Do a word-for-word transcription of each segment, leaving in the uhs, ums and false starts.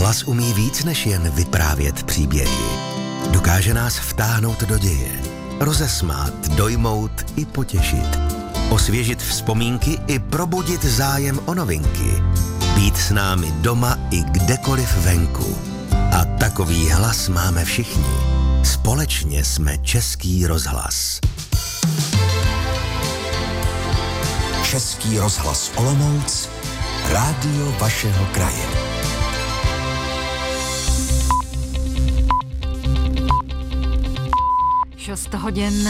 Rozhlas umí víc než jen vyprávět příběhy. Dokáže nás vtáhnout do děje, rozesmát, dojmout i potěšit, osvěžit vzpomínky i probudit zájem o novinky, být s námi doma i kdekoliv venku. A takový hlas máme všichni. Společně jsme Český rozhlas. Český rozhlas Olomouc, rádio vašeho kraje. šest hodin.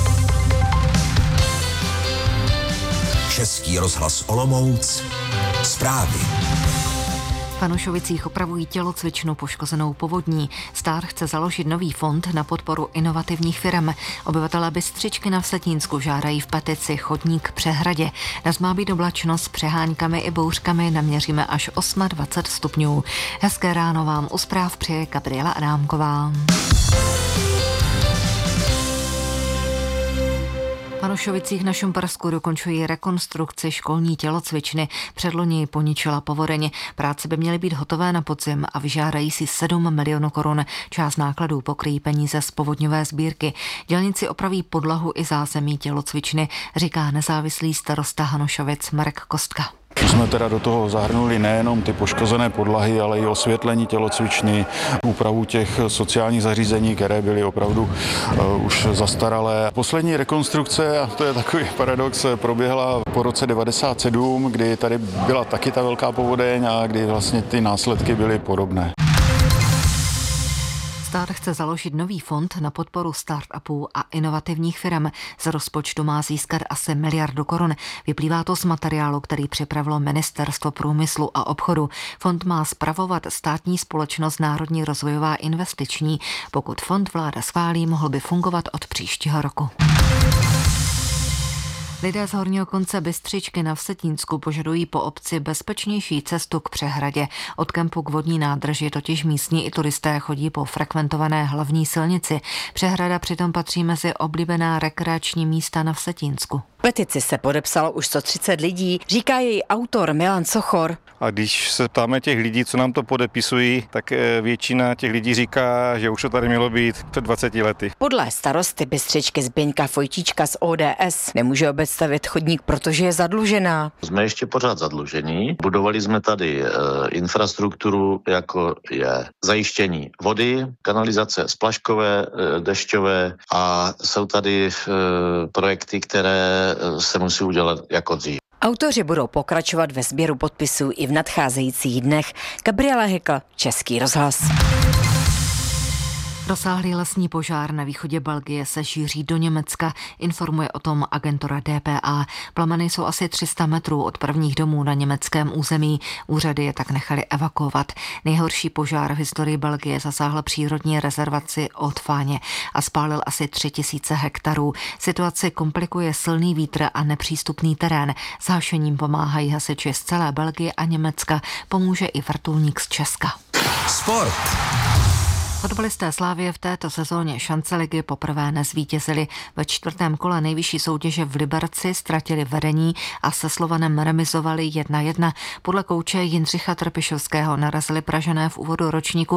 Český rozhlas Olomouc, zprávy. V Hanušovicích opravují tělocvičnu poškozenou povodní. Stát chce založit nový fond na podporu inovativních firem. Obyvatelé Bystřičky na Vsetínsku žádají v petici chodník k přehradě. Dnes má být oblačno s přeháňkami i bouřkami, naměříme až dvacet osm stupňů. Hezké ráno vám u zpráv přeje Gabriela Adámková. V Hanušovicích na Šumparsku dokončují rekonstrukci školní tělocvičny. Předloni poničila povodeň. Práce by měly být hotové na podzim a vyžádají si sedm milionů korun. Část nákladů pokryjí peníze z povodňové sbírky. Dělníci opraví podlahu i zázemí tělocvičny, říká nezávislý starosta Hanušovic Marek Kostka. Jsme teda do toho zahrnuli nejenom ty poškozené podlahy, ale i osvětlení tělocvičny, úpravu těch sociálních zařízení, které byly opravdu uh, už zastaralé. Poslední rekonstrukce, a to je takový paradox, proběhla po roce devadesát sedm, kdy tady byla taky ta velká povodeň a kdy vlastně ty následky byly podobné. Stát chce založit nový fond na podporu start-upů a inovativních firm. Z rozpočtu má získat asi miliardu korun. Vyplývá to z materiálu, který připravilo Ministerstvo průmyslu a obchodu. Fond má spravovat státní společnost Národní rozvojová investiční. Pokud fond vláda schválí, mohl by fungovat od příštího roku. Lidé z horního konce Bystřičky na Vsetínsku požadují po obci bezpečnější cestu k přehradě. Od kempu k vodní nádrži totiž místní i turisté chodí po frekventované hlavní silnici. Přehrada přitom patří mezi oblíbená rekreační místa na Vsetínsku. Petici se podepsalo už sto třicet lidí, říká její autor Milan Sochor. A když se ptáme těch lidí, co nám to podepisují, tak většina těch lidí říká, že už to tady mělo být před dvaceti lety. Podle starosty Bystřičky Zbyňka Fojtíčka z O D S nemůže obec stavět chodník, protože je zadlužená. Jsme ještě pořád zadlužení. Budovali jsme tady e, infrastrukturu, jako je zajištění vody, kanalizace splaškové, e, dešťové a jsou tady e, projekty, které se musí udělat jako dřív. Autoři budou pokračovat ve sběru podpisů i v nadcházejících dnech. Gabriela Hekl, Český rozhlas. Rozsáhlý lesní požár na východě Belgie se šíří do Německa, informuje o tom agentura D P A. Plameny jsou asi tři sta metrů od prvních domů na německém území. Úřady je tak nechali evakuovat. Nejhorší požár v historii Belgie zasáhl přírodní rezervaci Haute-Fagne a spálil asi tři tisíce hektarů. Situaci komplikuje silný vítr a nepřístupný terén. S hašením pomáhají hasiči z celé Belgie a Německa. Pomůže i vrtulník z Česka. Sport. Fotbalisté Slavie v této sezóně šance ligy poprvé nezvítězili. Ve čtvrtém kole nejvyšší soutěže v Liberci ztratili vedení a se Slovanem remizovali jedna jedna. Podle kouče Jindřicha Trpišovského narazili Pražané v úvodu ročníku